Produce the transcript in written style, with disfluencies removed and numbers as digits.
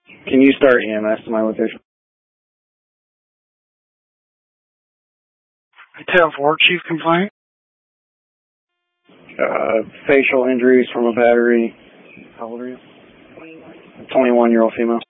Can you start EMS to my location? Detail for work chief complaint. Facial injuries from a battery. How old are you? 21-year-old female.